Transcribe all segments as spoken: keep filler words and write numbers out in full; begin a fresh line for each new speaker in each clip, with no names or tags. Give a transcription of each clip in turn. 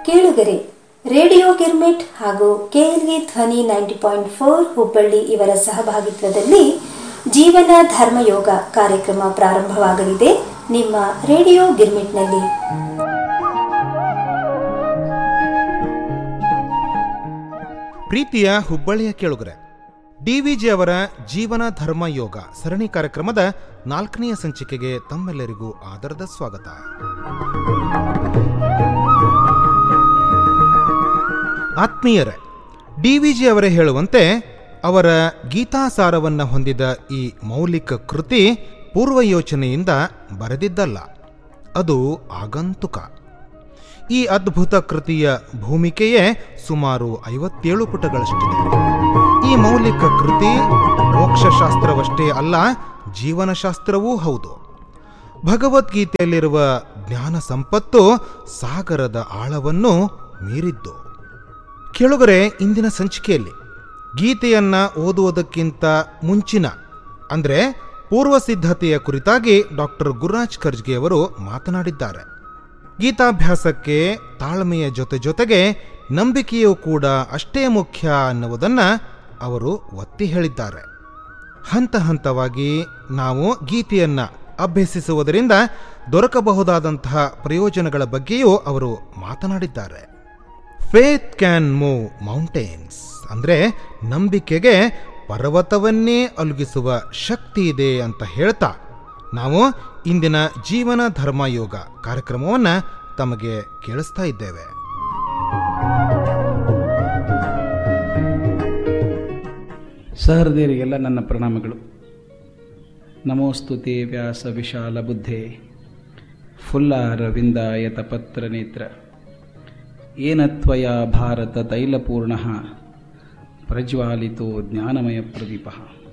ಕೇಳುಗರೆ, ರೇಡಿಯೋ ಗಿರ್ಮಿಟ್ ಹಾಗೂ ಕೆಎಲ್ವಿ ಧ್ವನಿ ನೈಂಟಿ ಪಾಯಿಂಟ್ ಫೋರ್ ಹುಬ್ಬಳ್ಳಿ ಇವರ ಸಹಭಾಗಿತ್ವದಲ್ಲಿ ಜೀವನ ಧರ್ಮಯೋಗ ಕಾರ್ಯಕ್ರಮ ಪ್ರಾರಂಭವಾಗಲಿದೆ ನಿಮ್ಮ ರೇಡಿಯೋ ಗಿರ್ಮಿಟ್ನಲ್ಲಿ.
ಪ್ರೀತಿಯ ಹುಬ್ಬಳ್ಳಿಯ ಕೇಳುಗರೆ, ಡಿವಿಜಿ ಅವರ ಜೀವನ ಧರ್ಮ ಯೋಗ ಸರಣಿ ಕಾರ್ಯಕ್ರಮದ ನಾಲ್ಕನೆಯ ಸಂಚಿಕೆಗೆ ತಮ್ಮೆಲ್ಲರಿಗೂ ಆದರದ ಸ್ವಾಗತ. ಆತ್ಮೀಯರೇ, ಡಿವಿಜಿ ಅವರೇ ಹೇಳುವಂತೆ ಅವರ ಗೀತಾಸಾರವನ್ನು ಹೊಂದಿದ ಈ ಮೌಲಿಕ ಕೃತಿ ಪೂರ್ವಯೋಚನೆಯಿಂದ ಬರೆದಿದ್ದಲ್ಲ, ಅದು ಆಗಂತುಕ. ಈ ಅದ್ಭುತ ಕೃತಿಯ ಭೂಮಿಕೆಯೇ ಸುಮಾರು ಐವತ್ತೇಳು ಪುಟಗಳಷ್ಟಿದೆ. ಈ ಮೌಲಿಕ ಕೃತಿ ಮೋಕ್ಷಶಾಸ್ತ್ರವಷ್ಟೇ ಅಲ್ಲ, ಜೀವನಶಾಸ್ತ್ರವೂ ಹೌದು. ಭಗವದ್ಗೀತೆಯಲ್ಲಿರುವ ಜ್ಞಾನ ಸಂಪತ್ತು ಸಾಗರದ ಆಳವನ್ನು ಮೀರಿದ್ದು. ಕೇಳುಗರೆ, ಇಂದಿನ ಸಂಚಿಕೆಯಲ್ಲಿ ಗೀತೆಯನ್ನ ಓದುವುದಕ್ಕಿಂತ ಮುಂಚಿನ ಅಂದರೆ ಪೂರ್ವ ಸಿದ್ಧತೆಯ ಕುರಿತಾಗಿ ಡಾಕ್ಟರ್ ಗುರುರಾಜ್ ಕರ್ಜ್ಗೆ ಅವರು ಮಾತನಾಡಿದ್ದಾರೆ. ಗೀತಾಭ್ಯಾಸಕ್ಕೆ ತಾಳ್ಮೆಯ ಜೊತೆ ಜೊತೆಗೆ ನಂಬಿಕೆಯೂ ಕೂಡ ಅಷ್ಟೇ ಮುಖ್ಯ ಅನ್ನುವುದನ್ನು ಅವರು ಒತ್ತಿ ಹೇಳಿದ್ದಾರೆ. ಹಂತ ಹಂತವಾಗಿ ನಾವು ಗೀತೆಯನ್ನ ಅಭ್ಯಸಿಸುವುದರಿಂದ ದೊರಕಬಹುದಾದಂತಹ ಪ್ರಯೋಜನಗಳ ಬಗ್ಗೆಯೂ ಅವರು ಮಾತನಾಡಿದ್ದಾರೆ. ಫೇತ್ ಕ್ಯಾನ್ ಮೂವ್ ಮೌಂಟೇನ್ಸ್ ಅಂದರೆ ನಂಬಿಕೆಗೆ ಪರ್ವತವನ್ನೇ ಅಲುಗಿಸುವ ಶಕ್ತಿ ಇದೆ ಅಂತ ಹೇಳ್ತಾ ನಾವು ಇಂದಿನ ಜೀವನ ಧರ್ಮ ಯೋಗ ಕಾರ್ಯಕ್ರಮವನ್ನು ತಮಗೆ ಕೇಳಿಸ್ತಾ ಇದ್ದೇವೆ.
ಸಹೃದಯರಿಗೆಲ್ಲ ನನ್ನ ಪ್ರಣಾಮಗಳು. ನಮೋಸ್ತುತೆ ವ್ಯಾಸ ವಿಶಾಲ ಬುದ್ಧೇ ಫುಲ್ಲಾರವಿಂದಾಯತ ಪತ್ರ ನೇತ್ರ ಏನತ್ವಯ ಭಾರತ ತೈಲಪೂರ್ಣ ಪ್ರಜ್ವಾಲಿತೋ ಜ್ಞಾನಮಯ ಪ್ರದೀಪ.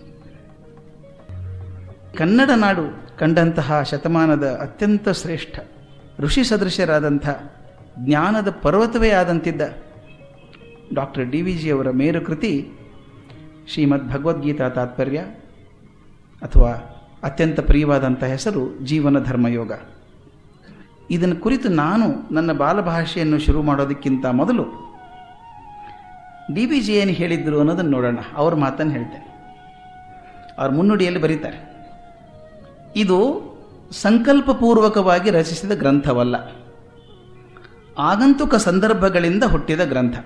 ಕನ್ನಡ ನಾಡು ಕಂಡಂತಹ ಶತಮಾನದ ಅತ್ಯಂತ ಶ್ರೇಷ್ಠ ಋಷಿ ಸದೃಶರಾದಂಥ ಜ್ಞಾನದ ಪರ್ವತವೇ ಆದಂತಿದ್ದ ಡಾಕ್ಟರ್ ಡಿ ವಿ ಜಿಯವರ ಮೇರು ಕೃತಿ ಶ್ರೀಮದ್ ಭಗವದ್ಗೀತಾ ತಾತ್ಪರ್ಯ, ಅಥವಾ ಅತ್ಯಂತ ಪ್ರಿಯವಾದಂಥ ಹೆಸರು ಜೀವನ ಧರ್ಮಯೋಗ. ಇದನ್ನು ಕುರಿತು ನಾನು ನನ್ನ ಬಾಲಭಾಷೆಯನ್ನು ಶುರು ಮಾಡೋದಕ್ಕಿಂತ ಮೊದಲು ಡಿ ವಿ ಜಿ ಏನು ಹೇಳಿದ್ರು ಅನ್ನೋದನ್ನು ನೋಡೋಣ. ಅವ್ರ ಮಾತನ್ನು ಹೇಳ್ತೇನೆ. ಅವ್ರ ಮುನ್ನುಡಿಯಲ್ಲಿ ಬರೀತಾರೆ, ಇದು ಸಂಕಲ್ಪಪೂರ್ವಕವಾಗಿ ರಚಿಸಿದ ಗ್ರಂಥವಲ್ಲ, ಆಗಂತುಕ ಸಂದರ್ಭಗಳಿಂದ ಹುಟ್ಟಿದ ಗ್ರಂಥ.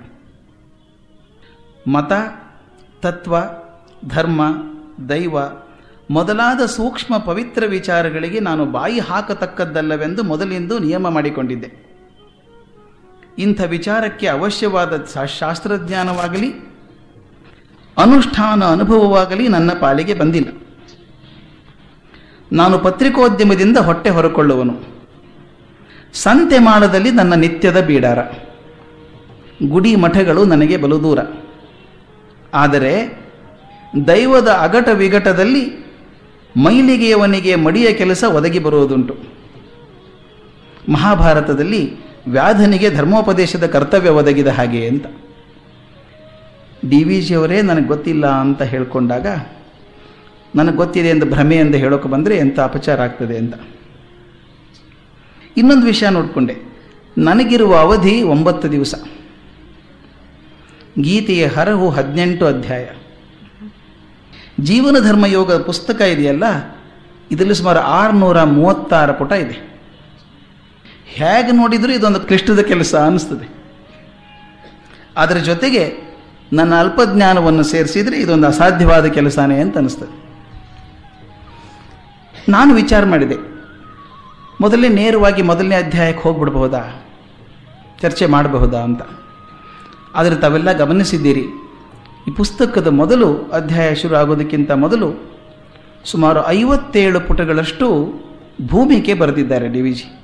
ಮತ, ತತ್ವ, ಧರ್ಮ, ದೈವ ಮೊದಲಾದ ಸೂಕ್ಷ್ಮ ಪವಿತ್ರ ವಿಚಾರಗಳಿಗೆ ನಾನು ಬಾಯಿ ಹಾಕತಕ್ಕದ್ದಲ್ಲವೆಂದು ಮೊದಲಿಂದು ನಿಯಮ ಮಾಡಿಕೊಂಡಿದ್ದೆ. ಇಂಥ ವಿಚಾರಕ್ಕೆ ಅವಶ್ಯವಾದ ಶಾಸ್ತ್ರಜ್ಞಾನವಾಗಲಿ ಅನುಷ್ಠಾನ ಅನುಭವವಾಗಲಿ ನನ್ನ ಪಾಲಿಗೆ ಬಂದಿಲ್ಲ. ನಾನು ಪತ್ರಿಕೋದ್ಯಮದಿಂದ ಹೊಟ್ಟೆ ಹೊರಕೊಳ್ಳುವನು. ಸಂತೆ ಮಾಡದಲ್ಲಿ ನನ್ನ ನಿತ್ಯದ ಬೀಡಾರ. ಗುಡಿ ಮಠಗಳು ನನಗೆ ಬಲು ದೂರ. ಆದರೆ ದೈವದ ಅಗಟ ವಿಗಟದಲ್ಲಿ ಮೈಲಿಗೆಯವನಿಗೆ ಮಡಿಯ ಕೆಲಸ ಒದಗಿ ಬರುವುದುಂಟು. ಮಹಾಭಾರತದಲ್ಲಿ ವ್ಯಾಧನಿಗೆ ಧರ್ಮೋಪದೇಶದ ಕರ್ತವ್ಯ ಒದಗಿದ ಹಾಗೆ ಅಂತ. ಡಿ ವಿ ಜಿಯವರೇ ನನಗೆ ಗೊತ್ತಿಲ್ಲ ಅಂತ ಹೇಳ್ಕೊಂಡಾಗ ನನಗೆ ಗೊತ್ತಿದೆ ಎಂದು ಭ್ರಮೆ ಎಂದು ಹೇಳೋಕೆ ಬಂದರೆ ಎಂಥ ಅಪಚಾರ ಆಗ್ತದೆ ಅಂತ ಇನ್ನೊಂದು ವಿಷಯ ನೋಡಿಕೊಂಡೆ. ನನಗಿರುವ ಅವಧಿ ಒಂಬತ್ತು ದಿವಸ. ಗೀತೆಯ ಹರಹು ಹದಿನೆಂಟು ಅಧ್ಯಾಯ. ಜೀವನ ಧರ್ಮಯೋಗ ಪುಸ್ತಕ ಇದೆಯಲ್ಲ, ಇದರಲ್ಲಿ ಸುಮಾರು ಆರುನೂರ ಮೂವತ್ತಾರು ಪುಟ ಇದೆ. ಹೇಗೆ ನೋಡಿದರೂ ಇದೊಂದು ಕ್ಲಿಷ್ಟದ ಕೆಲಸ ಅನ್ನಿಸ್ತದೆ. ಅದರ ಜೊತೆಗೆ ನನ್ನ ಅಲ್ಪಜ್ಞಾನವನ್ನು ಸೇರಿಸಿದರೆ ಇದೊಂದು ಅಸಾಧ್ಯವಾದ ಕೆಲಸನೇ ಅಂತ ಅನ್ನಿಸ್ತದೆ. ನಾನು ವಿಚಾರ ಮಾಡಿದೆ, ಮೊದಲೇ ನೇರವಾಗಿ ಮೊದಲನೇ ಅಧ್ಯಾಯಕ್ಕೆ ಹೋಗ್ಬಿಡ್ಬಹುದಾ, ಚರ್ಚೆ ಮಾಡಬಹುದಾ ಅಂತ. ಆದರೆ ತಾವೆಲ್ಲ ಗಮನಿಸಿದ್ದೀರಿ, ಈ ಪುಸ್ತಕದ ಮೊದಲು ಅಧ್ಯಾಯ ಶುರು ಆಗೋದಕ್ಕಿಂತ ಮೊದಲು ಸುಮಾರು ಐವತ್ತೇಳು ಪುಟಗಳಷ್ಟು ಭೂಮಿಕೆ ಬರೆದಿದ್ದಾರೆ ಡಿ ವಿ ಜಿ.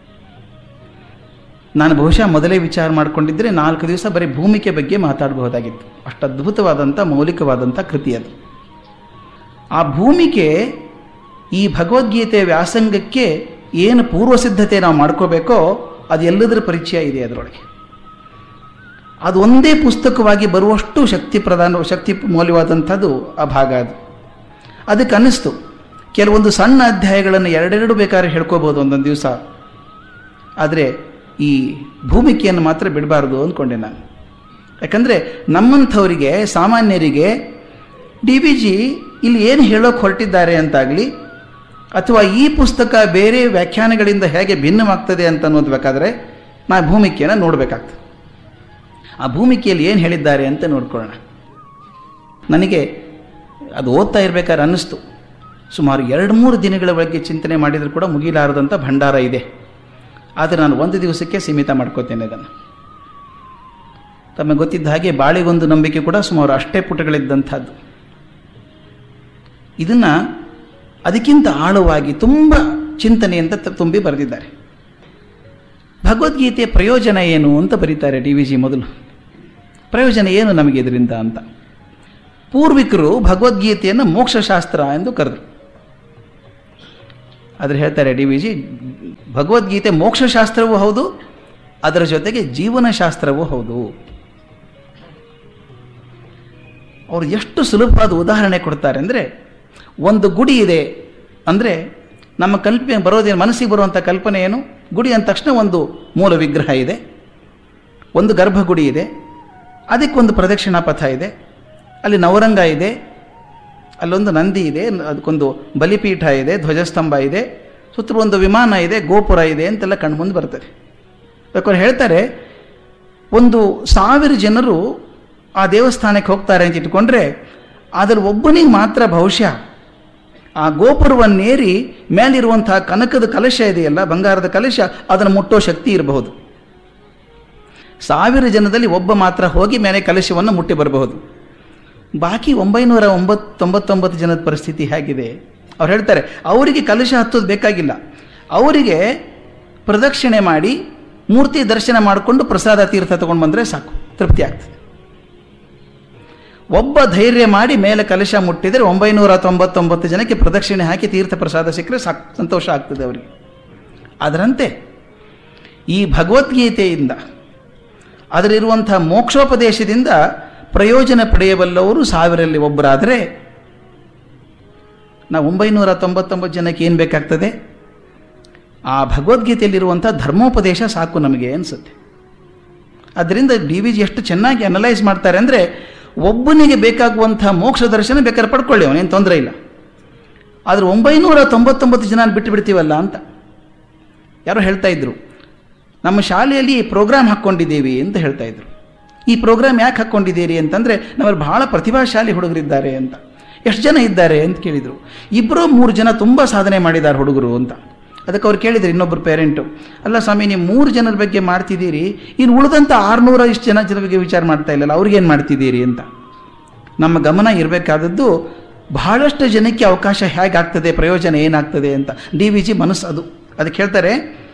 ನಾನು ಬಹುಶಃ ಮೊದಲೇ ವಿಚಾರ ಮಾಡಿಕೊಂಡಿದ್ದರೆ ನಾಲ್ಕು ದಿವಸ ಬರೀ ಭೂಮಿಕೆ ಬಗ್ಗೆ ಮಾತಾಡಬಹುದಾಗಿತ್ತು. ಅಷ್ಟು ಅದ್ಭುತವಾದಂಥ ಮೌಲಿಕವಾದಂಥ ಕೃತಿ ಅದು. ಆ ಭೂಮಿಕೆ ಈ ಭಗವದ್ಗೀತೆಯ ವ್ಯಾಸಂಗಕ್ಕೆ ಏನು ಪೂರ್ವ ಸಿದ್ಧತೆ ನಾವು ಮಾಡ್ಕೋಬೇಕೋ ಅದು ಎಲ್ಲದರ ಪರಿಚಯ ಇದೆ ಅದರೊಳಗೆ. ಅದು ಒಂದೇ ಪುಸ್ತಕವಾಗಿ ಬರುವಷ್ಟು ಶಕ್ತಿ ಪ್ರಧಾನ ಶಕ್ತಿ ಮೌಲ್ಯವಾದಂಥದ್ದು ಆ ಭಾಗ. ಅದು ಅದಕ್ಕೆ ಅನ್ನಿಸ್ತು ಕೆಲವೊಂದು ಸಣ್ಣ ಅಧ್ಯಾಯಗಳನ್ನು ಎರಡೆರಡು ಬೇಕಾದ್ರೆ ಹೇಳ್ಕೋಬೋದು ಒಂದೊಂದು ದಿವಸ. ಆದರೆ ಈ ಭೂಮಿಕೆಯನ್ನು ಮಾತ್ರ ಬಿಡಬಾರ್ದು ಅಂದ್ಕೊಂಡೆ ನಾನು. ಯಾಕಂದರೆ ನಮ್ಮಂಥವರಿಗೆ, ಸಾಮಾನ್ಯರಿಗೆ ಡಿ ವಿ ಜಿ ಇಲ್ಲಿ ಏನು ಹೇಳೋಕೆ ಹೊರಟಿದ್ದಾರೆ ಅಂತಾಗಲಿ, ಅಥವಾ ಈ ಪುಸ್ತಕ ಬೇರೆ ವ್ಯಾಖ್ಯಾನಗಳಿಂದ ಹೇಗೆ ಭಿನ್ನವಾಗ್ತದೆ ಅಂತ ಅನ್ನೋದು ಬೇಕಾದರೆ ನಾ ಭೂಮಿಕೆಯನ್ನು ನೋಡಬೇಕಾಗ್ತದೆ. ಆ ಭೂಮಿಕೆಯಲ್ಲಿ ಏನು ಹೇಳಿದ್ದಾರೆ ಅಂತ ನೋಡ್ಕೊಳ್ಳೋಣ. ನನಗೆ ಅದು ಓದ್ತಾ ಇರಬೇಕಾದ್ರೆ ಅನ್ನಿಸ್ತು, ಸುಮಾರು ಎರಡು ಮೂರು ದಿನಗಳ ಬಗ್ಗೆ ಚಿಂತನೆ ಮಾಡಿದರೂ ಕೂಡ ಮುಗಿಲಾರದಂಥ ಭಂಡಾರ ಇದೆ. ಆದರೆ ನಾನು ಒಂದು ದಿವಸಕ್ಕೆ ಸೀಮಿತ ಮಾಡ್ಕೋತೇನೆ ಅದನ್ನು. ತಮಗೆ ಗೊತ್ತಿದ್ದ ಹಾಗೆ ಬಾಳೆಗೊಂದು ನಂಬಿಕೆ ಕೂಡ ಸುಮಾರು ಅಷ್ಟೇ ಪುಟಗಳಿದ್ದಂಥದ್ದು. ಇದನ್ನು ಅದಕ್ಕಿಂತ ಆಳವಾಗಿ ತುಂಬ ಚಿಂತನೆಯಿಂದ ತುಂಬಿ ಬರೆದಿದ್ದಾರೆ. ಭಗವದ್ಗೀತೆಯ ಪ್ರಯೋಜನ ಏನು ಅಂತ ಬರೀತಾರೆ ಡಿ ವಿ ಜಿ ಮೊದಲು. ಪ್ರಯೋಜನ ಏನು ನಮಗೆ ಇದರಿಂದ ಅಂತ. ಪೂರ್ವಿಕರು ಭಗವದ್ಗೀತೆಯನ್ನು ಮೋಕ್ಷಶಾಸ್ತ್ರ ಎಂದು ಕರೆದರು. ಆದರೆ ಹೇಳ್ತಾರೆ ಡಿ ವಿ ಜಿ, ಭಗವದ್ಗೀತೆ ಮೋಕ್ಷಶಾಸ್ತ್ರವೂ ಹೌದು, ಅದರ ಜೊತೆಗೆ ಜೀವನಶಾಸ್ತ್ರವೂ ಹೌದು. ಅವರು ಎಷ್ಟು ಸುಲಭವಾದ ಉದಾಹರಣೆ ಕೊಡ್ತಾರೆ ಅಂದರೆ, ಒಂದು ಗುಡಿ ಇದೆ ಅಂದರೆ ನಮ್ಮ ಕಲ್ಪನೆ ಬರೋದೇನು, ಮನಸ್ಸಿಗೆ ಬರುವಂಥ ಕಲ್ಪನೆ ಏನು? ಗುಡಿ ಅಂದ ತಕ್ಷಣ ಒಂದು ಮೂಲ ವಿಗ್ರಹ ಇದೆ, ಒಂದು ಗರ್ಭಗುಡಿ ಇದೆ, ಅದಕ್ಕೊಂದು ಪ್ರದಕ್ಷಿಣಾ ಪಥ ಇದೆ, ಅಲ್ಲಿ ನವರಂಗ ಇದೆ, ಅಲ್ಲೊಂದು ನಂದಿ ಇದೆ, ಅದಕ್ಕೊಂದು ಬಲಿಪೀಠ ಇದೆ, ಧ್ವಜಸ್ತಂಭ ಇದೆ, ಸುತ್ತಲೂ ಒಂದು ವಿಮಾನ ಇದೆ, ಗೋಪುರ ಇದೆ ಅಂತೆಲ್ಲ ಕಣ್ಮುಂದೆ ಬರ್ತದೆ. ಬೇಕಾದ್ರೆ ಹೇಳ್ತಾರೆ, ಒಂದು ಸಾವಿರ ಜನರು ಆ ದೇವಸ್ಥಾನಕ್ಕೆ ಹೋಗ್ತಾರೆ ಅಂತ ಇಟ್ಕೊಂಡ್ರೆ ಅದರ ಒಬ್ಬನಿಗೆ ಮಾತ್ರ ಬಹುಶಃ ಆ ಗೋಪುರವನ್ನೇರಿ ಮೇಲಿರುವಂತಹ ಕನಕದ ಕಲಶ ಇದೆಯಲ್ಲ, ಬಂಗಾರದ ಕಲಶ, ಅದನ್ನು ಮುಟ್ಟೋ ಶಕ್ತಿ ಇರಬಹುದು. ಸಾವಿರ ಜನದಲ್ಲಿ ಒಬ್ಬ ಮಾತ್ರ ಹೋಗಿ ಮೇಲೆ ಕಲಶವನ್ನು ಮುಟ್ಟಿ ಬರಬಹುದು. ಬಾಕಿ ಒಂಬೈನೂರ ಒಂಬತ್ತು ತೊಂಬತ್ತೊಂಬತ್ತು ಜನದ ಪರಿಸ್ಥಿತಿ ಹೇಗಿದೆ? ಅವ್ರು ಹೇಳ್ತಾರೆ, ಅವರಿಗೆ ಕಲಶ ಹತ್ತೋದು ಬೇಕಾಗಿಲ್ಲ, ಅವರಿಗೆ ಪ್ರದಕ್ಷಿಣೆ ಮಾಡಿ ಮೂರ್ತಿ ದರ್ಶನ ಮಾಡಿಕೊಂಡು ಪ್ರಸಾದ ತೀರ್ಥ ತಗೊಂಡು ಬಂದರೆ ಸಾಕು, ತೃಪ್ತಿ ಆಗ್ತದೆ. ಒಬ್ಬ ಧೈರ್ಯ ಮಾಡಿ ಮೇಲೆ ಕಲಶ ಮುಟ್ಟಿದರೆ ಒಂಬೈನೂರ ತೊಂಬತ್ತೊಂಬತ್ತು ಜನಕ್ಕೆ ಪ್ರದಕ್ಷಿಣೆ ಹಾಕಿ ತೀರ್ಥ ಪ್ರಸಾದ ಸಿಕ್ಕರೆ ಸಾಕು, ಸಂತೋಷ ಆಗ್ತದೆ ಅವರಿಗೆ. ಅದರಂತೆ ಈ ಭಗವದ್ಗೀತೆಯಿಂದ, ಅದರಲ್ಲಿರುವಂಥ ಮೋಕ್ಷೋಪದೇಶದಿಂದ ಪ್ರಯೋಜನ ಪಡೆಯಬಲ್ಲವರು ಸಾವಿರಲ್ಲಿ ಒಬ್ಬರಾದರೆ, ನಾವು ಒಂಬೈನೂರ ತೊಂಬತ್ತೊಂಬತ್ತು ಜನಕ್ಕೆ ಏನು ಬೇಕಾಗ್ತದೆ? ಆ ಭಗವದ್ಗೀತೆಯಲ್ಲಿರುವಂಥ ಧರ್ಮೋಪದೇಶ ಸಾಕು ನಮಗೆ ಅನಿಸುತ್ತೆ. ಅದರಿಂದ ಡಿ ವಿ ಜಿ ಎಷ್ಟು ಚೆನ್ನಾಗಿ ಅನಲೈಸ್ ಮಾಡ್ತಾರೆ ಅಂದರೆ, ಒಬ್ಬನಿಗೆ ಬೇಕಾಗುವಂಥ ಮೋಕ್ಷ ದರ್ಶನ ಬೇಕಾದ್ರೆ ಪಡ್ಕೊಳ್ಳಿ, ಅವನೇನು ತೊಂದರೆ ಇಲ್ಲ. ಆದರೆ ಒಂಬೈನೂರ ತೊಂಬತ್ತೊಂಬತ್ತು ಜನ ಬಿಟ್ಟು ಬಿಡ್ತೀವಲ್ಲ ಅಂತ ಯಾರೋ ಹೇಳ್ತಾ ಇದ್ರು. ನಮ್ಮ ಶಾಲೆಯಲ್ಲಿ ಪ್ರೋಗ್ರಾಮ್ ಹಾಕ್ಕೊಂಡಿದ್ದೀವಿ ಅಂತ ಹೇಳ್ತಾ ಇದ್ರು. ಈ ಪ್ರೋಗ್ರಾಮ್ ಯಾಕೆ ಹಾಕ್ಕೊಂಡಿದ್ದೀರಿ ಅಂತಂದರೆ, ನಮ್ಮಲ್ಲಿ ಬಹಳ ಪ್ರತಿಭಾಶಾಲಿ ಹುಡುಗರಿದ್ದಾರೆ ಅಂತ. ಎಷ್ಟು ಜನ ಇದ್ದಾರೆ ಅಂತ ಕೇಳಿದರು. ಇಬ್ಬರು ಮೂರು ಜನ ತುಂಬ ಸಾಧನೆ ಮಾಡಿದ್ದಾರೆ ಹುಡುಗರು ಅಂತ. ಅದಕ್ಕೆ ಅವ್ರು ಕೇಳಿದ್ರು ಇನ್ನೊಬ್ಬರು ಪೇರೆಂಟು, ಅಲ್ಲ ಸ್ವಾಮಿ, ನೀವು ಮೂರು ಜನರ ಬಗ್ಗೆ ಮಾಡ್ತಿದ್ದೀರಿ, ಇನ್ನು ಉಳಿದಂಥ ಆರುನೂರ ಇಷ್ಟು ಜನ ಜನ ಬಗ್ಗೆ ವಿಚಾರ ಮಾಡ್ತಾ ಇಲ್ಲಲ್ಲ, ಅವ್ರಿಗೇನು ಮಾಡ್ತಿದ್ದೀರಿ ಅಂತ. ನಮ್ಮ ಗಮನ ಇರಬೇಕಾದದ್ದು ಬಹಳಷ್ಟು ಜನಕ್ಕೆ ಅವಕಾಶ ಹೇಗಾಗ್ತದೆ, ಪ್ರಯೋಜನ ಏನಾಗ್ತದೆ ಅಂತ. ಡಿ ವಿ ಜಿ ಮನಸ್ಸು ಅದು. ಅದಕ್ಕೆ ಹೇಳ್ತಾರೆ,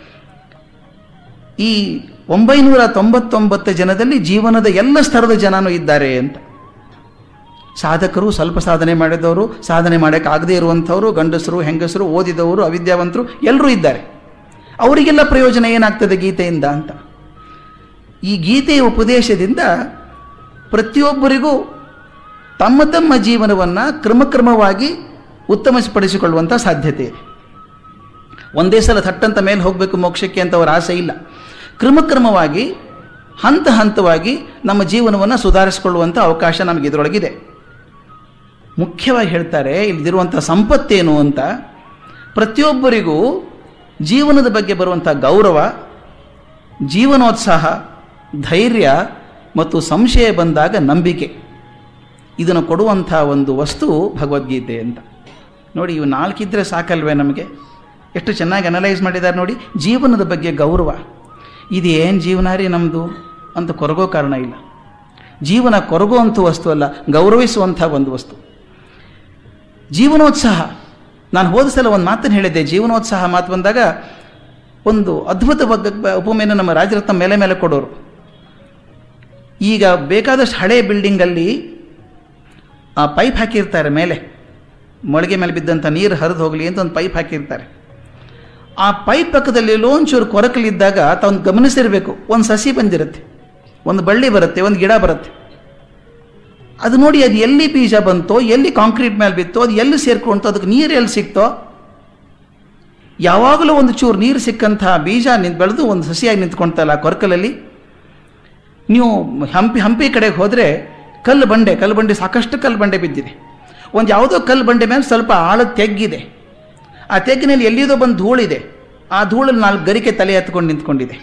ಈ ಒಂಬೈನೂರ ತೊಂಬತ್ತೊಂಬತ್ತು ಜನದಲ್ಲಿ ಜೀವನದ ಎಲ್ಲ ಸ್ತರದ ಜನನೂ ಇದ್ದಾರೆ ಅಂತ. ಸಾಧಕರು, ಸ್ವಲ್ಪ ಸಾಧನೆ ಮಾಡಿದವರು, ಸಾಧನೆ ಮಾಡೋಕ್ಕಾಗದೇ ಇರುವಂಥವರು, ಗಂಡಸರು, ಹೆಂಗಸರು, ಓದಿದವರು, ಅವಿದ್ಯಾವಂತರು, ಎಲ್ಲರೂ ಇದ್ದಾರೆ. ಅವರಿಗೆಲ್ಲ ಪ್ರಯೋಜನ ಏನಾಗ್ತದೆ ಗೀತೆಯಿಂದ ಅಂತ. ಈ ಗೀತೆಯ ಉಪದೇಶದಿಂದ ಪ್ರತಿಯೊಬ್ಬರಿಗೂ ತಮ್ಮ ತಮ್ಮ ಜೀವನವನ್ನು ಕ್ರಮಕ್ರಮವಾಗಿ ಉತ್ತಮಪಡಿಸಿಕೊಳ್ಳುವಂಥ ಸಾಧ್ಯತೆ ಇದೆ. ಒಂದೇ ಸಲ ಥಟ್ಟಂತ ಮೇಲೆ ಹೋಗಬೇಕು ಮೋಕ್ಷಕ್ಕೆ ಅಂತ ಅವರ ಆಸೆ ಇಲ್ಲ. ಕ್ರಮಕ್ರಮವಾಗಿ ಹಂತ ಹಂತವಾಗಿ ನಮ್ಮ ಜೀವನವನ್ನು ಸುಧಾರಿಸಿಕೊಳ್ಳುವಂಥ ಅವಕಾಶ ನಮಗೆ ಇದರೊಳಗಿದೆ. ಮುಖ್ಯವಾಗಿ ಹೇಳ್ತಾರೆ, ಇಲ್ಲಿರುವಂಥ ಸಂಪತ್ತೇನು ಅಂತ, ಪ್ರತಿಯೊಬ್ಬರಿಗೂ ಜೀವನದ ಬಗ್ಗೆ ಬರುವಂಥ ಗೌರವ, ಜೀವನೋತ್ಸಾಹ, ಧೈರ್ಯ ಮತ್ತು ಸಂಶಯ ಬಂದಾಗ ನಂಬಿಕೆ, ಇದನ್ನು ಕೊಡುವಂಥ ಒಂದು ವಸ್ತು ಭಗವದ್ಗೀತೆ ಅಂತ. ನೋಡಿ, ಇವು ನಾಲ್ಕಿದ್ರೆ ಸಾಕಲ್ವೇ ನಮಗೆ? ಎಷ್ಟು ಚೆನ್ನಾಗಿ ಅನಲೈಸ್ ಮಾಡಿದ್ದಾರೆ ನೋಡಿ. ಜೀವನದ ಬಗ್ಗೆ ಗೌರವ, ಇದೇನು ಜೀವನ ರೀ ನಮ್ಮದು ಅಂತ ಕೊರಗೋ ಕಾರಣ ಇಲ್ಲ. ಜೀವನ ಕೊರಗುವಂಥ ವಸ್ತು ಅಲ್ಲ, ಗೌರವಿಸುವಂಥ ಒಂದು ವಸ್ತು. ಜೀವನೋತ್ಸಾಹ, ನಾನು ಹೋದ ಸಲ ಒಂದು ಮಾತನ್ನು ಹೇಳಿದ್ದೆ. ಜೀವನೋತ್ಸಾಹ ಮಾತು ಬಂದಾಗ ಒಂದು ಅದ್ಭುತ ಉಪಮೆಯನ್ನು ನಮ್ಮ ರಾಜರತ್ನ ಮೇಲೆ ಮೇಲೆ ಕೊಡೋರು. ಈಗ ಬೇಕಾದಷ್ಟು ಹಳೆ ಬಿಲ್ಡಿಂಗಲ್ಲಿ ಆ ಪೈಪ್ ಹಾಕಿರ್ತಾರೆ ಮೇಲೆ, ಮೊಳಗೆ ಮೇಲೆ ಬಿದ್ದಂಥ ನೀರು ಹರಿದು ಹೋಗಲಿ ಅಂತ ಒಂದು ಪೈಪ್ ಹಾಕಿರ್ತಾರೆ. ಆ ಪೈಪ್ ಪಕ್ಕದಲ್ಲಿ ಲೋಂಚೂರು ಕೊರಕಲಿದ್ದಾಗ ತಾವು ಗಮನಿಸಿರಬೇಕು, ಒಂದು ಸಸಿ ಬಂದಿರುತ್ತೆ, ಒಂದು ಬಳ್ಳಿ ಬರುತ್ತೆ, ಒಂದು ಗಿಡ ಬರುತ್ತೆ. ಅದು ನೋಡಿ, ಅದು ಎಲ್ಲಿ ಬೀಜ ಬಂತೋ, ಎಲ್ಲಿ ಕಾಂಕ್ರೀಟ್ ಮೇಲೆ ಬಿತ್ತೋ, ಅದು ಎಲ್ಲಿ ಸೇರ್ಕೊಂತೋ, ಅದಕ್ಕೆ ನೀರು ಎಲ್ಲಿ ಸಿಕ್ತೋ, ಯಾವಾಗಲೂ ಒಂದು ಚೂರು ನೀರು ಸಿಕ್ಕಂತಹ ಬೀಜ ನಿಂತು ಬೆಳೆದು ಒಂದು ಸಸಿಯಾಗಿ ನಿಂತ್ಕೊಳ್ತಲ್ಲ ಕೊರಕಲಲ್ಲಿ. ನೀವು ಹಂಪಿ ಹಂಪಿ ಕಡೆಗೆ ಹೋದರೆ ಕಲ್ಲು ಬಂಡೆ ಕಲ್ಲು ಬಂಡೆ ಸಾಕಷ್ಟು ಕಲ್ಲು ಬಂಡೆ ಬಿದ್ದಿದೆ. ಒಂದು ಯಾವುದೋ ಕಲ್ಲು ಬಂಡೆ ಮೇಲೆ ಸ್ವಲ್ಪ ಆಳ ತೆಗ್ಗಿದೆ. ಆ ತೆಗ್ಗಿನಲ್ಲಿ ಎಲ್ಲಿಯದೋ ಬಂದು ಧೂಳಿದೆ. ಆ ಧೂಳಲ್ಲಿ ನಾಲ್ಕು ಗರಿಕೆ ತಲೆ ಎತ್ಕೊಂಡು ನಿಂತ್ಕೊಂಡಿದೆ.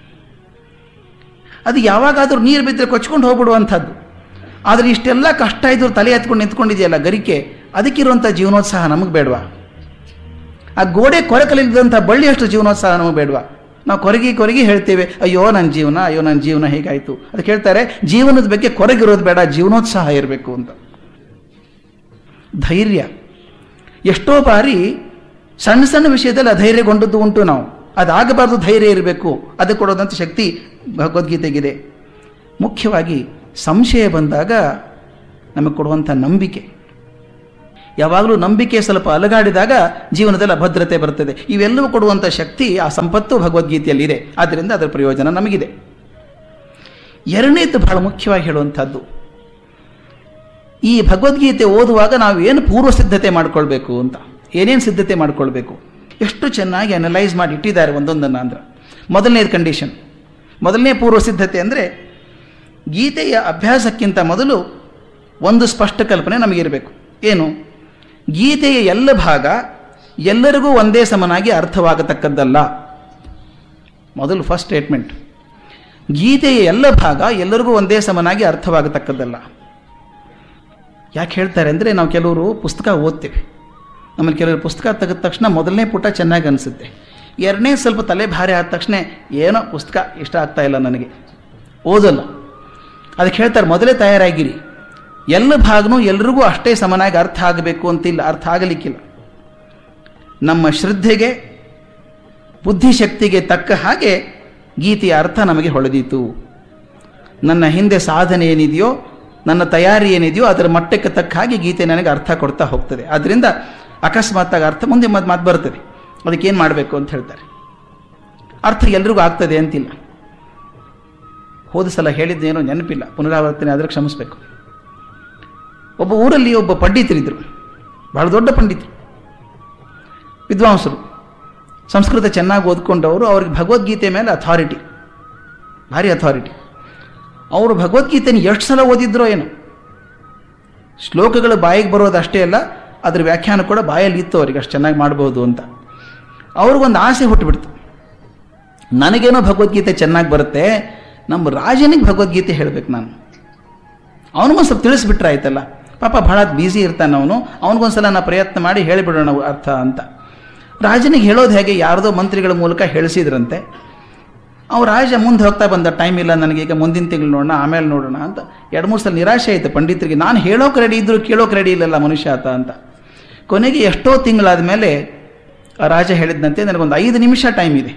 ಅದು ಯಾವಾಗಾದರೂ ನೀರು ಬಿದ್ದರೆ ಕೊಚ್ಕೊಂಡು ಹೋಗ್ಬಿಡುವಂಥದ್ದು. ಆದರೆ ಇಷ್ಟೆಲ್ಲ ಕಷ್ಟ ಇದ್ರು ತಲೆ ಎತ್ಕೊಂಡು ನಿಂತ್ಕೊಂಡಿದೆಯಲ್ಲ ಗರಿಕೆ, ಅದಕ್ಕಿರುವಂಥ ಜೀವನೋತ್ಸಾಹ ನಮಗೆ ಬೇಡವಾ? ಆ ಗೋಡೆ ಕೊರಕಲಿದ್ದಂಥ ಬಳ್ಳಿಯಷ್ಟು ಜೀವನೋತ್ಸಾಹ ನಮಗೆ ಬೇಡವಾ? ನಾವು ಕೊರಗಿ ಕೊರಗಿ ಹೇಳ್ತೇವೆ, ಅಯ್ಯೋ ನನ್ನ ಜೀವನ ಅಯ್ಯೋ ನನ್ನ ಜೀವನ ಹೇಗಾಯಿತು. ಅದಕ್ಕೆ ಹೇಳ್ತಾರೆ ಜೀವನದ ಬಗ್ಗೆ ಕೊರಗಿರೋದು ಬೇಡ, ಜೀವನೋತ್ಸಾಹ ಇರಬೇಕು ಅಂತ. ಧೈರ್ಯ, ಎಷ್ಟೋ ಬಾರಿ ಸಣ್ಣ ಸಣ್ಣ ವಿಷಯದಲ್ಲಿ ಅಧೈರ್ಯಗೊಂಡದ್ದು ಉಂಟು. ನಾವು ಅದಾಗಬಾರ್ದು, ಧೈರ್ಯ ಇರಬೇಕು. ಅದಕ್ಕೆ ಕೊಡೋದಂಥ ಶಕ್ತಿ ಭಗವದ್ಗೀತೆಗಿದೆ. ಮುಖ್ಯವಾಗಿ ಸಂಶಯ ಬಂದಾಗ ನಮಗೆ ಕೊಡುವಂಥ ನಂಬಿಕೆ. ಯಾವಾಗಲೂ ನಂಬಿಕೆ ಸ್ವಲ್ಪ ಅಲಗಾಡಿದಾಗ ಜೀವನದಲ್ಲಿ ಅಭದ್ರತೆ ಬರ್ತದೆ. ಇವೆಲ್ಲವೂ ಕೊಡುವಂಥ ಶಕ್ತಿ, ಆ ಸಂಪತ್ತು ಭಗವದ್ಗೀತೆಯಲ್ಲಿದೆ. ಆದ್ದರಿಂದ ಅದರ ಪ್ರಯೋಜನ ನಮಗಿದೆ. ಎರಡನೇದು ಬಹಳ ಮುಖ್ಯವಾಗಿ ಹೇಳುವಂಥದ್ದು, ಈ ಭಗವದ್ಗೀತೆ ಓದುವಾಗ ನಾವು ಏನು ಪೂರ್ವ ಸಿದ್ಧತೆ ಮಾಡಿಕೊಳ್ಬೇಕು ಅಂತ, ಏನೇನು ಸಿದ್ಧತೆ ಮಾಡಿಕೊಳ್ಬೇಕು, ಎಷ್ಟು ಚೆನ್ನಾಗಿ ಅನಲೈಸ್ ಮಾಡಿ ಇಟ್ಟಿದ್ದಾರೆ ಒಂದೊಂದನ್ನು. ಅಂದ್ರೆ ಮೊದಲನೇದು ಕಂಡೀಷನ್, ಮೊದಲನೇ ಪೂರ್ವ ಸಿದ್ಧತೆ ಅಂದರೆ ಗೀತೆಯ ಅಭ್ಯಾಸಕ್ಕಿಂತ ಮೊದಲು ಒಂದು ಸ್ಪಷ್ಟ ಕಲ್ಪನೆ ನಮಗಿರಬೇಕು. ಏನು? ಗೀತೆಯ ಎಲ್ಲ ಭಾಗ ಎಲ್ಲರಿಗೂ ಒಂದೇ ಸಮನಾಗಿ ಅರ್ಥವಾಗತಕ್ಕದ್ದಲ್ಲ. ಮೊದಲು ಫಸ್ಟ್ ಸ್ಟೇಟ್ಮೆಂಟ್, ಗೀತೆಯ ಎಲ್ಲ ಭಾಗ ಎಲ್ಲರಿಗೂ ಒಂದೇ ಸಮನಾಗಿ ಅರ್ಥವಾಗತಕ್ಕದ್ದಲ್ಲ. ಯಾಕೆ ಹೇಳ್ತಾರೆ ಅಂದರೆ, ನಾವು ಕೆಲವರು ಪುಸ್ತಕ ಓದ್ತೇವೆ. ನಮ್ಮಲ್ಲಿ ಕೆಲವರು ಪುಸ್ತಕ ತೆಗೆದ ತಕ್ಷಣ ಮೊದಲನೇ ಪುಟ ಚೆನ್ನಾಗಿ ಅನಿಸುತ್ತೆ, ಎರಡನೇ ಸ್ವಲ್ಪ ತಲೆ ಭಾರಿ ಆದ ತಕ್ಷಣ ಏನೋ ಪುಸ್ತಕ ಇಷ್ಟ ಆಗ್ತಾ ಇಲ್ಲ ನನಗೆ, ಓದಲ್ಲ. ಅದಕ್ಕೆ ಹೇಳ್ತಾರೆ ಮೊದಲೇ ತಯಾರಾಗಿರಿ. ಎಲ್ಲ ಭಾಗನೂ ಎಲ್ರಿಗೂ ಅಷ್ಟೇ ಸಮನಾಗಿ ಅರ್ಥ ಆಗಬೇಕು ಅಂತಿಲ್ಲ, ಅರ್ಥ ಆಗಲಿಕ್ಕಿಲ್ಲ. ನಮ್ಮ ಶ್ರದ್ಧೆಗೆ ಬುದ್ಧಿಶಕ್ತಿಗೆ ತಕ್ಕ ಹಾಗೆ ಗೀತೆಯ ಅರ್ಥ ನಮಗೆ ಹೊಳೆದೀತು. ನನ್ನ ಹಿಂದೆ ಸಾಧನೆ ಏನಿದೆಯೋ, ನನ್ನ ತಯಾರಿ ಏನಿದೆಯೋ ಅದರ ಮಟ್ಟಕ್ಕೆ ತಕ್ಕ ಹಾಗೆ ಗೀತೆ ನನಗೆ ಅರ್ಥ ಕೊಡ್ತಾ ಹೋಗ್ತದೆ. ಆದ್ದರಿಂದ ಅಕಸ್ಮಾತ್ತಾಗಿ ಅರ್ಥ ಮುಂದೆ ಮತ್ತೆ ಮಾತು ಬರ್ತದೆ. ಅದಕ್ಕೇನು ಮಾಡಬೇಕು ಅಂತ ಹೇಳ್ತಾರೆ. ಅರ್ಥ ಎಲ್ರಿಗೂ ಆಗ್ತದೆ ಅಂತಿಲ್ಲ. ಹೋದ ಸಲ ಹೇಳಿದ್ದೇನೋ ನೆನಪಿಲ್ಲ, ಪುನರಾವರ್ತನೆ ಆದರೆ ಕ್ಷಮಿಸಬೇಕು. ಒಬ್ಬ ಊರಲ್ಲಿ ಒಬ್ಬ ಪಂಡಿತರಿದ್ದರು, ಬಹಳ ದೊಡ್ಡ ಪಂಡಿತರು, ವಿದ್ವಾಂಸರು, ಸಂಸ್ಕೃತ ಚೆನ್ನಾಗಿ ಓದ್ಕೊಂಡವರು. ಅವ್ರಿಗೆ ಭಗವದ್ಗೀತೆ ಮೇಲೆ ಅಥಾರಿಟಿ, ಭಾರಿ ಅಥಾರಿಟಿ. ಅವರು ಭಗವದ್ಗೀತೆನ ಎಷ್ಟು ಸಲ ಓದಿದ್ರೋ ಏನೋ. ಶ್ಲೋಕಗಳು ಬಾಯಿಗೆ ಬರೋದು ಅಷ್ಟೇ ಅಲ್ಲ, ಅದ್ರ ವ್ಯಾಖ್ಯಾನ ಕೂಡ ಬಾಯಲ್ಲಿ ಇತ್ತು ಅವ್ರಿಗೆ, ಅಷ್ಟು ಚೆನ್ನಾಗಿ ಮಾಡ್ಬೋದು ಅಂತ. ಅವ್ರಿಗೊಂದು ಆಸೆ ಹುಟ್ಟುಬಿಡ್ತು, ನನಗೇನೋ ಭಗವದ್ಗೀತೆ ಚೆನ್ನಾಗಿ ಬರುತ್ತೆ, ನಮ್ಮ ರಾಜನಿಗೆ ಭಗವದ್ಗೀತೆ ಹೇಳಬೇಕು ನಾನು. ಅವನಿಗೊಂದು ಸ್ವಲ್ಪ ತಿಳಿಸ್ಬಿಟ್ರೆ ಆಯ್ತಲ್ಲ, ಪಾಪ ಬಹಳ ಬ್ಯುಸಿ ಇರ್ತಾನೆ ಅವನು, ಅವನಿಗೊಂದ್ಸಲ ನಾ ಪ್ರಯತ್ನ ಮಾಡಿ ಹೇಳಿಬಿಡೋಣ ಅರ್ಥ ಅಂತ. ರಾಜನಿಗೆ ಹೇಳೋದು ಹೇಗೆ, ಯಾರದೋ ಮಂತ್ರಿಗಳ ಮೂಲಕ ಹೇಳಿಸಿದ್ರಂತೆ. ಅವ್ರು ರಾಜ ಮುಂದೆ ಹೋಗ್ತಾ ಬಂದ, ಟೈಮ್ ಇಲ್ಲ ನನಗೀಗ, ಮುಂದಿನ ತಿಂಗಳು ನೋಡೋಣ, ಆಮೇಲೆ ನೋಡೋಣ ಅಂತ. ಎರಡು ಮೂರು ಸಲ ನಿರಾಶೆ ಆಯಿತು ಪಂಡಿತರಿಗೆ, ನಾನು ಹೇಳೋಕೆ ರೆಡಿ ಇದ್ರು ಕೇಳೋಕೆ ರೆಡಿ ಇಲ್ಲಲ್ಲ ಮನುಷ್ಯ ಆತ ಅಂತ. ಕೊನೆಗೆ ಎಷ್ಟೋ ತಿಂಗಳಾದ ಮೇಲೆ ರಾಜ ಹೇಳಿದ್ದಂತೆ, ನನಗೊಂದು ಐದು ನಿಮಿಷ ಟೈಮ್ ಇದೆ,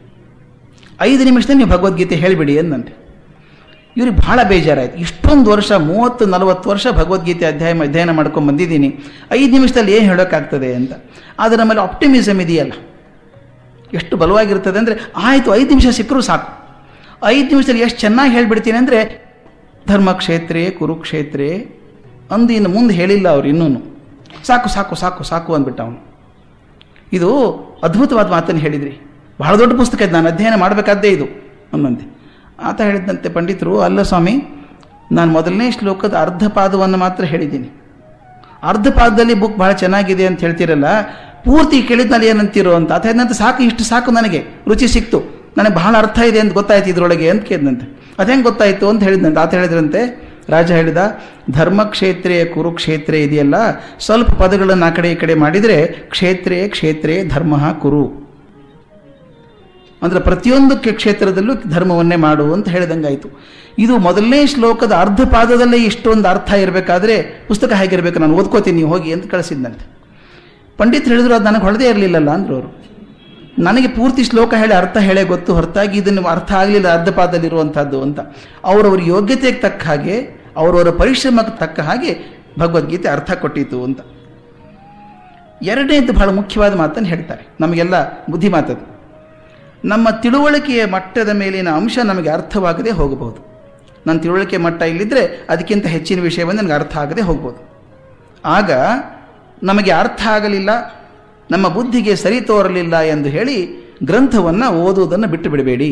ಐದು ನಿಮಿಷದಲ್ಲಿ ನೀವು ಭಗವದ್ಗೀತೆ ಹೇಳಿಬಿಡಿ ಎಂದಂತೆ. ಇವ್ರಿಗೆ ಬಹಳ ಬೇಜಾರಾಯಿತು. ಇಷ್ಟೊಂದು ವರ್ಷ, ಮೂವತ್ತು ನಲವತ್ತು ವರ್ಷ ಭಗವದ್ಗೀತೆ ಅಧ್ಯಾಯ ಅಧ್ಯಯನ ಮಾಡ್ಕೊಂಡು ಬಂದಿದ್ದೀನಿ, ಐದು ನಿಮಿಷದಲ್ಲಿ ಏನು ಹೇಳೋಕ್ಕಾಗ್ತದೆ ಅಂತ. ಆದರೆ ನಮ್ಮಲ್ಲಿ ಆಪ್ಟಿಮಿಸಮ್ ಇದೆಯಲ್ಲ, ಎಷ್ಟು ಬಲವಾಗಿರ್ತದೆ ಅಂದರೆ, ಆಯಿತು ಐದು ನಿಮಿಷ ಸಿಕ್ಕರೂ ಸಾಕು, ಐದು ನಿಮಿಷದಲ್ಲಿ ಎಷ್ಟು ಚೆನ್ನಾಗಿ ಹೇಳಿಬಿಡ್ತೀನಿ ಅಂದರೆ, ಧರ್ಮಕ್ಷೇತ್ರೇ ಕುರುಕ್ಷೇತ್ರೇ ಅಂದು ಇನ್ನು ಮುಂದೆ ಹೇಳಿಲ್ಲ ಅವ್ರು, ಇನ್ನೂ ಸಾಕು ಸಾಕು ಸಾಕು ಸಾಕು ಅಂದ್ಬಿಟ್ಟ ಅವನು. ಇದು ಅದ್ಭುತವಾದ ಮಾತನ್ನು ಹೇಳಿದ್ರಿ, ಬಹಳ ದೊಡ್ಡ ಪುಸ್ತಕ ಇದು, ನಾನು ಅಧ್ಯಯನ ಮಾಡಬೇಕಾದ್ದೇ ಇದು ಅನ್ನಂತೆ. ಆತ ಹೇಳಿದಂತೆ ಪಂಡಿತರು, ಅಲ್ಲ ಸ್ವಾಮಿ, ನಾನು ಮೊದಲನೇ ಶ್ಲೋಕದ ಅರ್ಧ ಪಾದವನ್ನು ಮಾತ್ರ ಹೇಳಿದ್ದೀನಿ, ಅರ್ಧ ಪಾದದಲ್ಲಿ ಬುಕ್ ಬಹಳ ಚೆನ್ನಾಗಿದೆ ಅಂತ ಹೇಳ್ತೀರಲ್ಲ, ಪೂರ್ತಿ ಕೇಳಿದ್ನಲ್ಲಿ ಏನಂತೀರೋ ಅಂತ. ಆತ ಹೇಳಿದಂತೆ, ಸಾಕು ಇಷ್ಟು ಸಾಕು, ನನಗೆ ರುಚಿ ಸಿಕ್ತು, ನನಗೆ ಬಹಳ ಅರ್ಥ ಇದೆ ಅಂತ ಗೊತ್ತಾಯ್ತು ಇದರೊಳಗೆ ಅಂತ ಕೇಳಿದಂತೆ. ಅದೇಂಗೆ ಗೊತ್ತಾಯಿತು ಅಂತ ಹೇಳಿದಂತೆ. ಆತ ಹೇಳಿದ್ರಂತೆ, ರಾಜ ಹೇಳಿದ, ಧರ್ಮಕ್ಷೇತ್ರೇ ಕುರುಕ್ಷೇತ್ರೇ ಇದೆಯಲ್ಲ, ಸ್ವಲ್ಪ ಪದಗಳನ್ನು ಆ ಕಡೆ ಈ ಕಡೆ ಮಾಡಿದರೆ ಕ್ಷೇತ್ರೇ ಕ್ಷೇತ್ರೇ ಧರ್ಮ ಕುರು, ಅಂದರೆ ಪ್ರತಿಯೊಂದು ಕ್ಷೇತ್ರದಲ್ಲೂ ಧರ್ಮವನ್ನೇ ಮಾಡು ಅಂತ ಹೇಳಿದಂಗಾಯಿತು. ಇದು ಮೊದಲನೇ ಶ್ಲೋಕದ ಅರ್ಧ ಪಾದದಲ್ಲೇ ಇಷ್ಟೊಂದು ಅರ್ಥ ಇರಬೇಕಾದ್ರೆ ಪುಸ್ತಕ ಹೇಗಿರಬೇಕು, ನಾನು ಓದ್ಕೋತೀನಿ ನೀವು ಹೋಗಿ ಅಂತ ಕಳಿಸಿದ್ದಂತೆ. ಪಂಡಿತರು ಹೇಳಿದ್ರು, ಅದು ನನಗೆ ಹೊಳದೇ ಇರಲಿಲ್ಲಲ್ಲ ಅಂದರು ಅವರು. ನನಗೆ ಪೂರ್ತಿ ಶ್ಲೋಕ ಹೇಳಿ ಅರ್ಥ ಹೇಳೇ ಗೊತ್ತು, ಹೊರತಾಗಿ ಇದನ್ನು ಅರ್ಥ ಆಗಲಿಲ್ಲ ಅರ್ಧ ಪಾದದಲ್ಲಿರುವಂಥದ್ದು ಅಂತ. ಅವರವ್ರ ಯೋಗ್ಯತೆಗೆ ತಕ್ಕ ಹಾಗೆ, ಅವರವರ ಪರಿಶ್ರಮಕ್ಕೆ ತಕ್ಕ ಹಾಗೆ ಭಗವದ್ಗೀತೆ ಅರ್ಥ ಕೊಟ್ಟಿತು ಅಂತ. ಎರಡನೇದು ಬಹಳ ಮುಖ್ಯವಾದ ಮಾತನ್ನು ಹೇಳ್ತಾರೆ, ನಮಗೆಲ್ಲ ಬುದ್ಧಿ ಮಾತದು. ನಮ್ಮ ತಿಳುವಳಿಕೆಯ ಮಟ್ಟದ ಮೇಲಿನ ಅಂಶ ನಮಗೆ ಅರ್ಥವಾಗದೆ ಹೋಗಬಹುದು. ನನ್ನ ತಿಳುವಳಿಕೆ ಮಟ್ಟ ಇಲ್ಲಿದ್ದರೆ ಅದಕ್ಕಿಂತ ಹೆಚ್ಚಿನ ವಿಷಯವನ್ನು ನನಗೆ ಅರ್ಥ ಆಗದೆ ಹೋಗ್ಬೋದು. ಆಗ ನಮಗೆ ಅರ್ಥ ಆಗಲಿಲ್ಲ, ನಮ್ಮ ಬುದ್ಧಿಗೆ ಸರಿ ತೋರಲಿಲ್ಲ ಎಂದು ಹೇಳಿ ಗ್ರಂಥವನ್ನು ಓದುವುದನ್ನು ಬಿಟ್ಟು ಬಿಡಬೇಡಿ.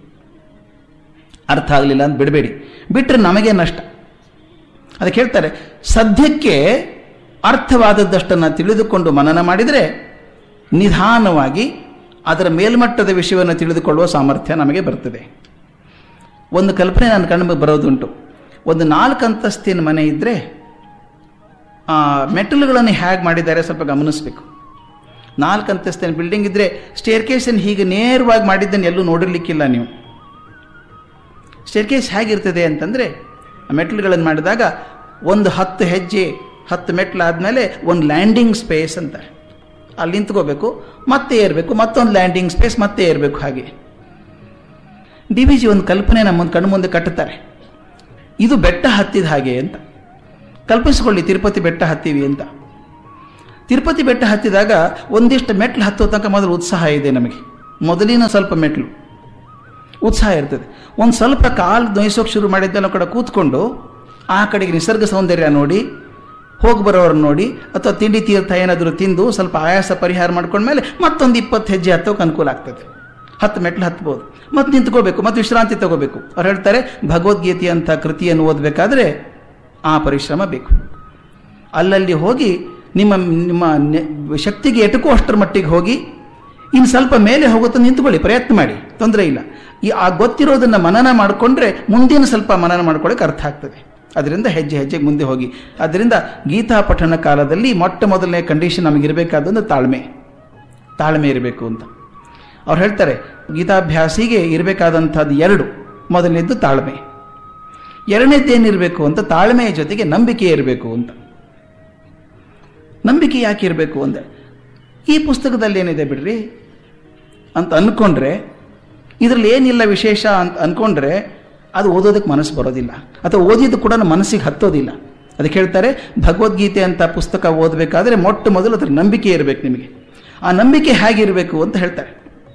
ಅರ್ಥ ಆಗಲಿಲ್ಲ ಅಂತ ಬಿಡಬೇಡಿ. ಬಿಟ್ಟರೆ ನಮಗೆ ನಷ್ಟ. ಅದಕ್ಕೆ ಹೇಳ್ತಾರೆ, ಸದ್ಯಕ್ಕೆ ಅರ್ಥವಾದದ್ದಷ್ಟನ್ನು ತಿಳಿದುಕೊಂಡು ಮನನ ಮಾಡಿದರೆ ನಿಧಾನವಾಗಿ ಅದರ ಮೇಲ್ಮಟ್ಟದ ವಿಷಯವನ್ನು ತಿಳಿದುಕೊಳ್ಳುವ ಸಾಮರ್ಥ್ಯ ನಮಗೆ ಬರ್ತದೆ. ಒಂದು ಕಲ್ಪನೆ ನನ್ನ ಕಣ್ಣಿಗೆ ಬರೋದುಂಟು. ಒಂದು ನಾಲ್ಕು ಅಂತಸ್ತಿನ ಮನೆ ಇದ್ದರೆ ಆ ಮೆಟಲ್ಗಳನ್ನು ಹೇಗೆ ಮಾಡಿದ್ದಾರೆ ಸ್ವಲ್ಪ ಗಮನಿಸಬೇಕು. ನಾಲ್ಕು ಅಂತಸ್ತಿನ ಬಿಲ್ಡಿಂಗ್ ಇದ್ದರೆ ಸ್ಟೇರ್ ಕೇಸನ್ನು ಹೀಗೆ ನೇರವಾಗಿ ಮಾಡಿದ್ದನ್ನು ಎಲ್ಲೂ ನೋಡಿರ್ಲಿಕ್ಕಿಲ್ಲ ನೀವು. ಸ್ಟೇರ್ ಕೇಸ್ ಹೇಗಿರ್ತದೆ ಅಂತಂದರೆ, ಮೆಟ್ಲುಗಳನ್ನು ಮಾಡಿದಾಗ ಒಂದು ಹತ್ತು ಹೆಜ್ಜೆ ಹತ್ತು ಮೆಟ್ಲಾದಮೇಲೆ ಒಂದು ಲ್ಯಾಂಡಿಂಗ್ ಸ್ಪೇಸ್ ಅಂತಾರೆ. ಅಲ್ಲಿ ನಿಂತ್ಕೋಬೇಕು, ಮತ್ತೆ ಏರಬೇಕು, ಮತ್ತೊಂದು ಲ್ಯಾಂಡಿಂಗ್ ಸ್ಪೇಸ್, ಮತ್ತೆ ಏರಬೇಕು. ಹಾಗೆ ಡಿ ವಿ ಜಿ ಒಂದು ಕಲ್ಪನೆ ನಮ್ಮ ಕಣ್ಣು ಮುಂದೆ ಕಟ್ಟುತ್ತಾರೆ. ಇದು ಬೆಟ್ಟ ಹತ್ತಿದ ಹಾಗೆ ಅಂತ ಕಲ್ಪಿಸಿಕೊಳ್ಳಿ. ತಿರುಪತಿ ಬೆಟ್ಟ ಹತ್ತೀವಿ ಅಂತ. ತಿರುಪತಿ ಬೆಟ್ಟ ಹತ್ತಿದಾಗ ಒಂದಿಷ್ಟು ಮೆಟ್ಲು ಹತ್ತೋ ತನಕ ಮೊದಲು ಉತ್ಸಾಹ ಇದೆ ನಮಗೆ. ಮೊದಲಿನ ಸ್ವಲ್ಪ ಮೆಟ್ಲು ಉತ್ಸಾಹ ಇರ್ತದೆ. ಒಂದು ಸ್ವಲ್ಪ ಕಾಲು ನೋಯಿಸೋಕೆ ಶುರು ಮಾಡಿದ್ದೆಲ್ಲ ಕಡೆ ಕೂತ್ಕೊಂಡು ಆ ಕಡೆಗೆ ನಿಸರ್ಗ ಸೌಂದರ್ಯ ನೋಡಿ, ಹೋಗಿ ಬರೋರನ್ನ ನೋಡಿ, ಅಥವಾ ತಿಂಡಿ ತೀರ್ಥ ಏನಾದರೂ ತಿಂದು ಸ್ವಲ್ಪ ಆಯಾಸ ಪರಿಹಾರ ಮಾಡ್ಕೊಂಡ್ಮೇಲೆ ಮತ್ತೊಂದು ಇಪ್ಪತ್ತು ಹೆಜ್ಜೆ ಹತ್ತೋಕೆ ಅನುಕೂಲ ಆಗ್ತದೆ. ಹತ್ತು ಮೆಟ್ಲು ಹತ್ಬೋದು, ಮತ್ತೆ ನಿಂತ್ಕೋಬೇಕು, ಮತ್ತು ವಿಶ್ರಾಂತಿ ತಗೋಬೇಕು. ಅವ್ರು ಹೇಳ್ತಾರೆ, ಭಗವದ್ಗೀತೆಯಂಥ ಕೃತಿಯನ್ನು ಓದಬೇಕಾದ್ರೆ ಆ ಪರಿಶ್ರಮ ಬೇಕು. ಅಲ್ಲಲ್ಲಿ ಹೋಗಿ ನಿಮ್ಮ ನಿಮ್ಮ ಶಕ್ತಿಗೆ ಎಟುಕೋ ಅಷ್ಟರ ಮಟ್ಟಿಗೆ ಹೋಗಿ ಇನ್ನು ಸ್ವಲ್ಪ ಮೇಲೆ ಹೋಗುತ್ತಾ ನಿಂತ್ಕೊಳ್ಳಿ, ಪ್ರಯತ್ನ ಮಾಡಿ, ತೊಂದರೆ ಇಲ್ಲ. ಈ ಆ ಗೊತ್ತಿರೋದನ್ನು ಮನನ ಮಾಡಿಕೊಂಡ್ರೆ ಮುಂದಿನ ಸ್ವಲ್ಪ ಮನನ ಮಾಡ್ಕೊಳ್ಳೋಕೆ ಅರ್ಥ ಆಗ್ತದೆ. ಅದರಿಂದ ಹೆಜ್ಜೆ ಹೆಜ್ಜೆಗೆ ಮುಂದೆ ಹೋಗಿ. ಅದರಿಂದ ಗೀತಾ ಪಠಣ ಕಾಲದಲ್ಲಿ ಮೊಟ್ಟ ಮೊದಲನೇ ಕಂಡೀಷನ್ ನಮಗಿರಬೇಕಾದೊಂದು ತಾಳ್ಮೆ. ತಾಳ್ಮೆ ಇರಬೇಕು ಅಂತ ಅವ್ರು ಹೇಳ್ತಾರೆ. ಗೀತಾಭ್ಯಾಸಿಗೆ ಇರಬೇಕಾದಂಥದ್ದು ಎರಡು. ಮೊದಲನೇದ್ದು ತಾಳ್ಮೆ, ಎರಡನೇದ್ದೇನಿರಬೇಕು ಅಂತ ತಾಳ್ಮೆಯ ಜೊತೆಗೆ ನಂಬಿಕೆ ಇರಬೇಕು ಅಂತ. ನಂಬಿಕೆ ಯಾಕೆ ಇರಬೇಕು ಅಂದರೆ, ಈ ಪುಸ್ತಕದಲ್ಲಿ ಏನಿದೆ ಬಿಡ್ರಿ ಅಂತ ಅಂದ್ಕೊಂಡ್ರೆ, ಇದರಲ್ಲಿ ಏನಿಲ್ಲ ವಿಶೇಷ ಅಂತ ಅಂದ್ಕೊಂಡ್ರೆ ಅದು ಓದೋದಕ್ಕೆ ಮನಸ್ಸು ಬರೋದಿಲ್ಲ, ಅಥವಾ ಓದಿದ್ದು ಕೂಡ ಮನಸ್ಸಿಗೆ ಹತ್ತೋದಿಲ್ಲ. ಅದಕ್ಕೆ ಹೇಳ್ತಾರೆ, ಭಗವದ್ಗೀತೆ ಅಂತ ಪುಸ್ತಕ ಓದಬೇಕಾದ್ರೆ ಮೊಟ್ಟ ಮೊದಲು ಅದರ ನಂಬಿಕೆ ಇರಬೇಕು ನಿಮಗೆ. ಆ ನಂಬಿಕೆ ಹೇಗಿರಬೇಕು ಅಂತ ಹೇಳ್ತಾರೆ.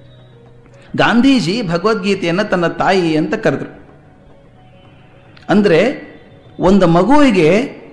ಗಾಂಧೀಜಿ ಭಗವದ್ಗೀತೆಯನ್ನು ತನ್ನ ತಾಯಿ ಅಂತ ಕರೆದ್ರು. ಅಂದರೆ ಒಂದು ಮಗುವಿಗೆ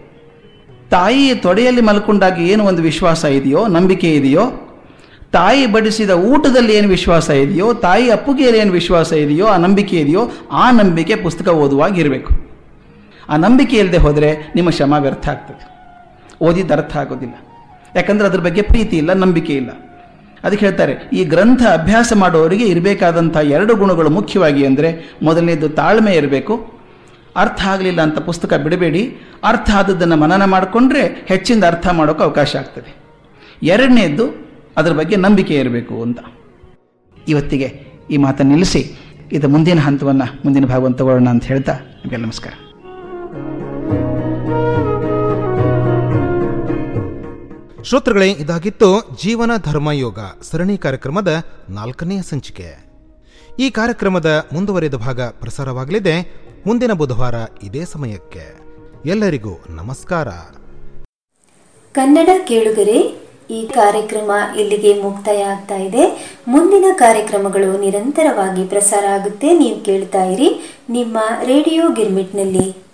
ತಾಯಿಯ ತೊಡೆಯಲ್ಲಿ ಮಲ್ಕೊಂಡಾಗ ಏನು ಒಂದು ವಿಶ್ವಾಸ ಇದೆಯೋ, ನಂಬಿಕೆ ಇದೆಯೋ, ತಾಯಿ ಬಡಿಸಿದ ಊಟದಲ್ಲಿ ಏನು ವಿಶ್ವಾಸ ಇದೆಯೋ, ತಾಯಿ ಅಪ್ಪುಗೆಯಲ್ಲಿ ಏನು ವಿಶ್ವಾಸ ಇದೆಯೋ, ಆ ನಂಬಿಕೆ ಇದೆಯೋ, ಆ ನಂಬಿಕೆ ಪುಸ್ತಕ ಓದುವಾಗ ಇರಬೇಕು. ಆ ನಂಬಿಕೆ ಇಲ್ಲದೆ ಹೋದರೆ ನಿಮ್ಮ ಶ್ರಮ ವ್ಯರ್ಥ ಆಗ್ತದೆ, ಓದಿದ್ದು ಅರ್ಥ ಆಗೋದಿಲ್ಲ. ಯಾಕಂದರೆ ಅದ್ರ ಬಗ್ಗೆ ಪ್ರೀತಿ ಇಲ್ಲ, ನಂಬಿಕೆ ಇಲ್ಲ. ಅದಕ್ಕೆ ಹೇಳ್ತಾರೆ, ಈ ಗ್ರಂಥ ಅಭ್ಯಾಸ ಮಾಡೋರಿಗೆ ಇರಬೇಕಾದಂಥ ಎರಡು ಗುಣಗಳು ಮುಖ್ಯವಾಗಿ ಅಂದರೆ, ಮೊದಲನೇದು ತಾಳ್ಮೆ ಇರಬೇಕು. ಅರ್ಥ ಆಗಲಿಲ್ಲ ಅಂತ ಪುಸ್ತಕ ಬಿಡಬೇಡಿ. ಅರ್ಥ ಆದದ್ದನ್ನು ಮನನ ಮಾಡಿಕೊಂಡ್ರೆ ಹೆಚ್ಚಿಂದ ಅರ್ಥ ಮಾಡೋಕ್ಕೆ ಅವಕಾಶ ಆಗ್ತದೆ. ಎರಡನೇದ್ದು ಅದರ ಬಗ್ಗೆ ನಂಬಿಕೆ ಇರಬೇಕು ಅಂತ. ಇವತ್ತಿಗೆ ಈ ಮಾತನ್ನು ನಿಲ್ಲಿಸಿ ಇದು ಮುಂದಿನ ಹಂತವನ್ನು ಮುಂದಿನ ಭಾಗವನ್ನು ತಗೊಳ್ಳೋಣ ಅಂತ ಹೇಳ್ತಾ ನಿಮಗೆಲ್ಲ ನಮಸ್ಕಾರ.
ಶ್ರೋತೃಗಳೇ, ಇದಾಗಿತ್ತು ಜೀವನ ಧರ್ಮಯೋಗ ಸರಣಿ ಕಾರ್ಯಕ್ರಮದ ನಾಲ್ಕನೆಯ ಸಂಚಿಕೆ. ಈ ಕಾರ್ಯಕ್ರಮದ ಮುಂದುವರಿದ ಭಾಗ ಪ್ರಸಾರವಾಗಲಿದೆ ಮುಂದಿನ ಬುಧವಾರ ಇದೇ ಸಮಯಕ್ಕೆ. ಎಲ್ಲರಿಗೂ ನಮಸ್ಕಾರ.
ಕನ್ನಡ ಕೇಳುಗರೆ, ಈ ಕಾರ್ಯಕ್ರಮ ಇಲ್ಲಿಗೆ ಮುಕ್ತಾಯ ಆಗ್ತಾ ಇದೆ. ಮುಂದಿನ ಕಾರ್ಯಕ್ರಮಗಳು ನಿರಂತರವಾಗಿ ಪ್ರಸಾರ ಆಗುತ್ತೆ. ನೀವು ಕೇಳ್ತಾ ಇರಿ ನಿಮ್ಮ ರೇಡಿಯೋ ಗಿರ್ಮಿಟ್ನಲ್ಲಿ.